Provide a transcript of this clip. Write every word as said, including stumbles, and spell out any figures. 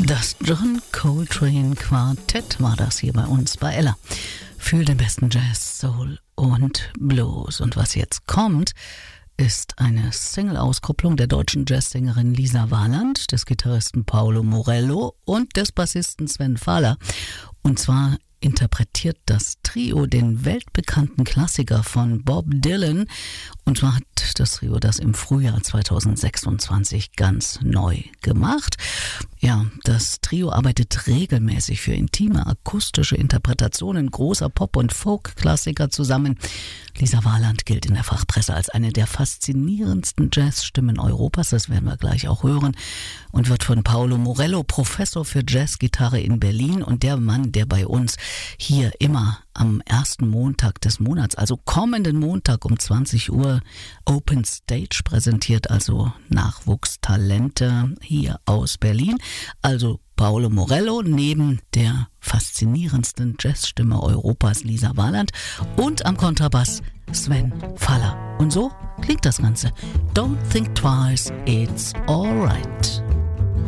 Das John Coltrane Quartett war das hier bei uns bei Ella. Für den besten Jazz, Soul und Blues. Und was jetzt kommt, ist eine Single-Auskopplung der deutschen Jazzsängerin Lisa Warland, des Gitarristen Paolo Morello und des Bassisten Sven Faller. Und zwar interpretiert das Trio den weltbekannten Klassiker von Bob Dylan. Und zwar hat das Trio das im Frühjahr zweitausendsechsundzwanzig ganz neu gemacht. Ja, das Trio arbeitet regelmäßig für intime akustische Interpretationen großer Pop- und Folk-Klassiker zusammen. Lisa Warland gilt in der Fachpresse als eine der faszinierendsten Jazzstimmen Europas, das werden wir gleich auch hören, und wird von Paolo Morello, Professor für Jazzgitarre in Berlin und der Mann, der bei uns hier immer am ersten Montag des Monats, also kommenden Montag um zwanzig Uhr, Open Stage präsentiert, also Nachwuchstalente hier aus Berlin. Also Paolo Morello neben der faszinierendsten Jazzstimme Europas Lisa Warland und am Kontrabass Sven Faller. Und so klingt das Ganze. Don't think twice, it's alright.